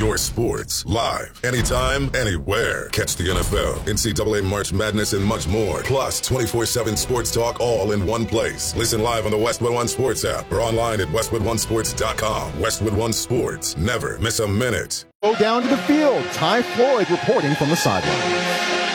your sports, live, anytime, anywhere. Catch the NFL, NCAA March Madness, and much more. Plus 24/7 sports talk all in one place. Listen live on the Westwood One Sports app or online at westwoodonesports.com. Westwood One Sports. Never miss a minute. Go down to the field. Ty Floyd reporting from the sideline.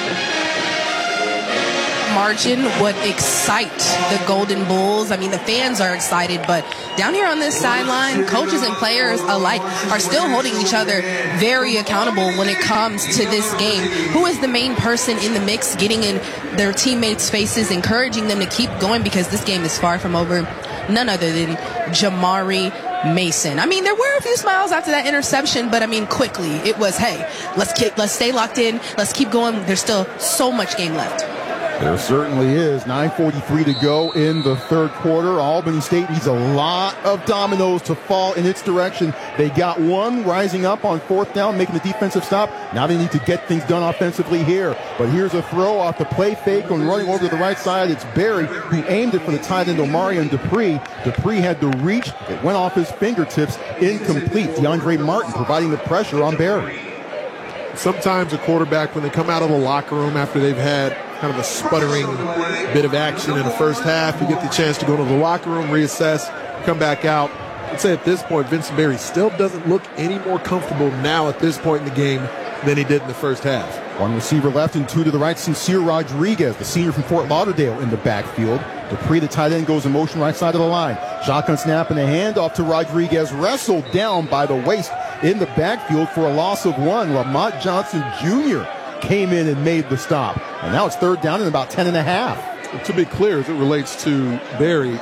Margin would excite the Golden Bulls. I mean, the fans are excited, but down here on this sideline, coaches and players alike are still holding each other very accountable when it comes to this game. Who is the main person in the mix, getting in their teammates' faces, encouraging them to keep going, because this game is far from over? None other than Jamari Mason. I mean, there were a few smiles after that interception, but I mean, quickly it was, hey, let's stay locked in, let's keep going. There's still so much game left. There certainly is. 9:43 to go in the third quarter. Albany State needs a lot of dominoes to fall in its direction. They got one rising up on fourth down, making the defensive stop. Now they need to get things done offensively here. But here's a throw off the play fake and running over to the right side. It's Barry who aimed it for the tight end, Omarion Dupree. Dupree had to reach. It went off his fingertips. Incomplete. DeAndre Martin providing the pressure on Barry. Sometimes a quarterback, when they come out of the locker room after they've had kind of a sputtering bit of action in the first half, you get the chance to go to the locker room, reassess, come back out. I'd say at this point, Vincent Barry still doesn't look any more comfortable now at this point in the game than he did in the first half. One receiver left and two to the right. Sincere Rodriguez, the senior from Fort Lauderdale, in the backfield. Dupree, the tight end, goes in motion right side of the line. Shotgun snap and a handoff to Rodriguez, wrestled down by the waist in the backfield for a loss of one. Lamont Johnson Jr. came in and made the stop. And now it's third down and about 10 and a half. To be clear, as it relates to Barry,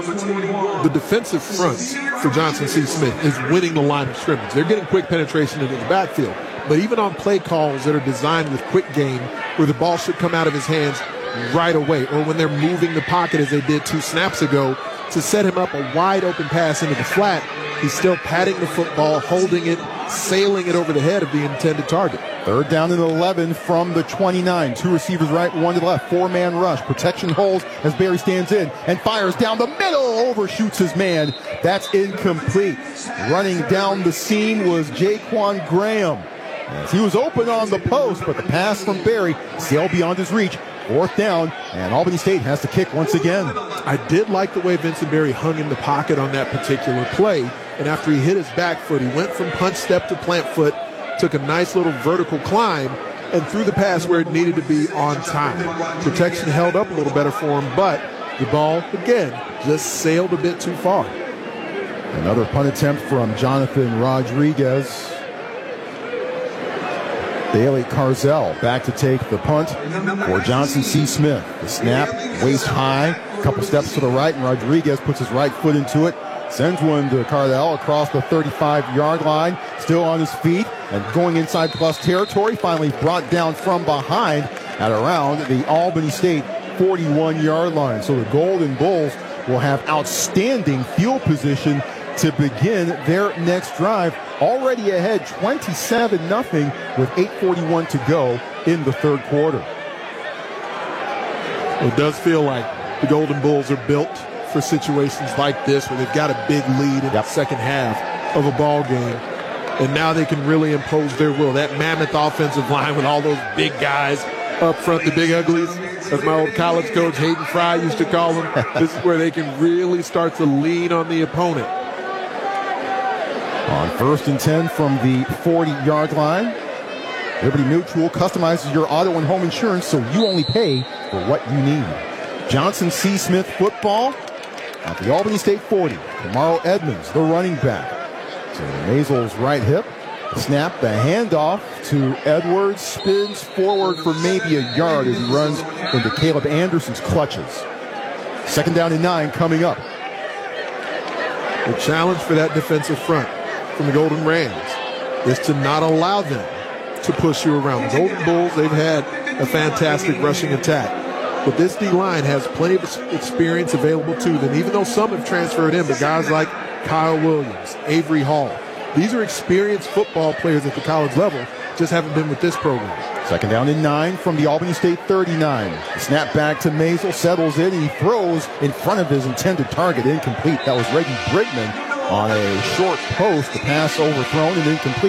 the defensive front for Johnson C. Smith is winning the line of scrimmage. They're getting quick penetration into the backfield. But even on play calls that are designed with quick game, where the ball should come out of his hands right away, or when they're moving the pocket as they did 2 snaps ago, to set him up a wide open pass into the flat, he's still patting the football, holding it, sailing it over the head of the intended target. Third down and 11 from the 29. 2 receivers right, 1 to the left. 4-man rush. Protection holds as Barry stands in and fires down the middle. Overshoots his man. That's incomplete. Running down the seam was Jaquan Graham. As he was open on the post, but the pass from Barry sailed beyond his reach. Fourth down, and Albany State has to kick once again. I did like the way Vincent Barry hung in the pocket on that particular play. And after he hit his back foot, he went from punch step to plant foot, took a nice little vertical climb, and threw the pass where it needed to be on time. Protection held up a little better for him, but the ball, again, just sailed a bit too far. Another punt attempt from Jonathan Rodriguez. Bailey Carzell back to take the punt for Johnson C. Smith. The snap, waist high, a couple steps to the right, and Rodriguez puts his right foot into it. Sends one to Carzell across the 35-yard line, still on his feet, and going inside plus territory, finally brought down from behind at around the Albany State 41-yard line. So the Golden Bulls will have outstanding field position to begin their next drive. Already ahead 27-0 with 8:41 to go in the third quarter. It does feel like the Golden Bulls are built for situations like this, where they've got a big lead in the second half of a ball game, and now they can really impose their will. That mammoth offensive line with all those big guys up front, the big uglies, as my old college coach Hayden Fry used to call them. This is where they can really start to lean on the opponent. On 1st and 10 from the 40-yard line, Liberty Mutual customizes your auto and home insurance so you only pay for what you need. Johnson C. Smith football at the Albany State 40. Kamaro Edmonds, the running back. To Mazel's right hip. The snap, the handoff to Edwards. Spins forward for maybe a yard as he runs into Caleb Anderson's clutches. 2nd down and 9 coming up. The challenge for that defensive front from the Golden Rams is to not allow them to push you around. The Golden Bulls, they've had a fantastic rushing attack. But this D-line has plenty of experience available to them, even though some have transferred in. But guys like Kyle Williams, Avery Hall, these are experienced football players at the college level, just haven't been with this program. 2nd down and 9 from the Albany State 39. The snap back to Mazel, settles in, and he throws in front of his intended target, incomplete. That was Reggie Brigman on a short post. The pass overthrown and incomplete.